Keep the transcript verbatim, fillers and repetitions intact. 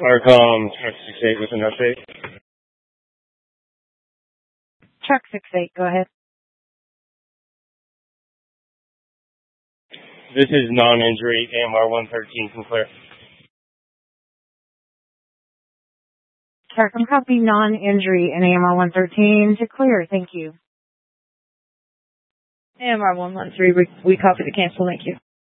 Arcom Truck six eight with an update. Truck six eight, go ahead. This is non-injury A M R one thirteen from Clear. Truck, I'm copy non-injury in A M R one thirteen to clear, thank you. A M R one one three, we, we copy the cancel, thank you.